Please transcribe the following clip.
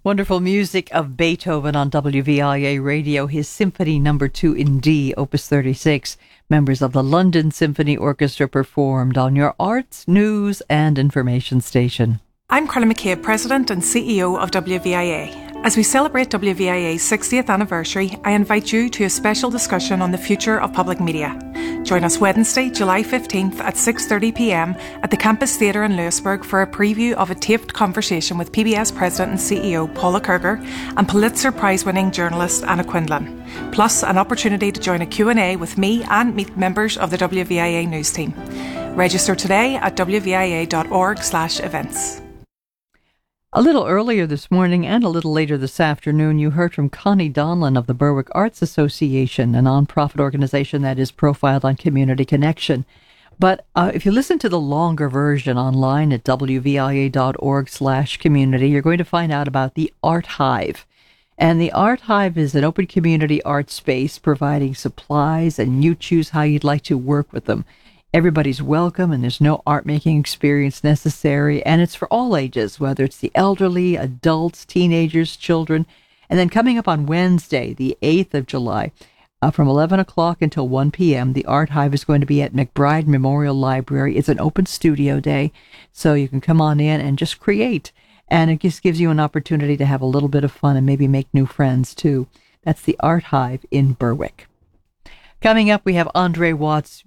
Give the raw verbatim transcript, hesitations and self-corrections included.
Wonderful music of Beethoven on W V I A Radio, his Symphony Number two in D, Opus thirty-six. Members of the London Symphony Orchestra performed on your arts, news and information station. I'm Carla McCabe, President and C E O of W V I A. As we celebrate W V I A's sixtieth anniversary, I invite you to a special discussion on the future of public media. Join us Wednesday, July fifteenth at six thirty p m at the Campus Theatre in Louisburgh for a preview of a taped conversation with P B S President and C E O Paula Kerger and Pulitzer Prize-winning journalist Anna Quindlen. Plus, an opportunity to join a Q and A with me and meet members of the W V I A news team. Register today at w v i a dot org slash events. A little earlier this morning and a little later this afternoon, you heard from Connie Donlan of the Berwick Arts Association, a nonprofit organization that is profiled on Community Connection. But uh, if you listen to the longer version online at w v i a dot org slash community, you're going to find out about the Art Hive. And the Art Hive is an open community art space providing supplies, and you choose how you'd like to work with them. Everybody's welcome, and there's no art-making experience necessary, and it's for all ages, whether it's the elderly, adults, teenagers, children. And then coming up on Wednesday, the eighth of July, uh, from eleven o'clock until one p m, the Art Hive is going to be at McBride Memorial Library. It's an open studio day, so you can come on in and just create, and it just gives you an opportunity to have a little bit of fun and maybe make new friends, too. That's the Art Hive in Berwick. Coming up, we have Andre Watts'